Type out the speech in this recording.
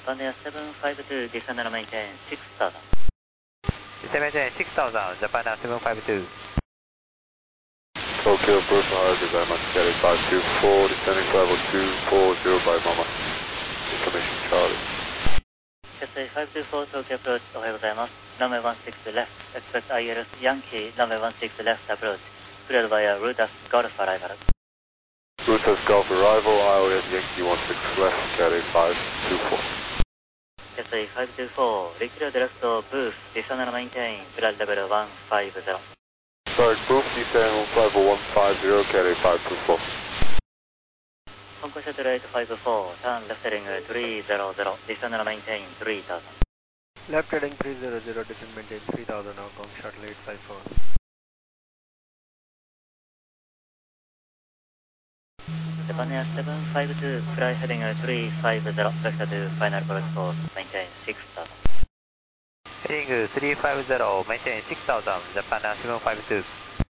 Japan Air 752, descend and maintain 6000. Maintain 6000, Japan Air 752. Tokyo Bruce, very much, carry 524, descending level 240 by Mama. Information Charlie. SA 524, Tokyo approach, おはようございます。runway 16 left, expect ILS Yankee, runway 16 left approach, cleared via Rutas Golf arrival. Rutas Golf arrival, ILS Yankee 16 left, carry 524. SA 524, recleared left booth, descend and maintain, flight level 150. Sorry, booth, descend level 150, carry 524. Hong Kong Satellite 54, turn left heading 300, descend and maintain 3000. Left heading 300, descend maintain 3000, Hong Kong Satellite 54. Japan Air 752, fly heading 350, vector to final approach course, maintain 6000. Heading 350, maintain 6000, Japan Air 752.